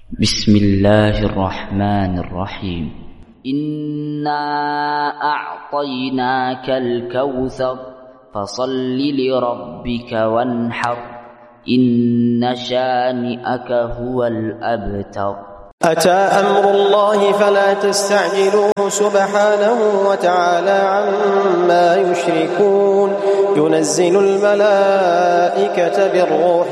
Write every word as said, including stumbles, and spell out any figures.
بسم الله الرحمن الرحيم. إنا أعطيناك الكوثر فصل لربك وانحر إن شانئك هو الأبتر. أتى أمر الله فلا تستعجلوه سبحانه وتعالى عما يشركون. ينزل الملائكة بالروح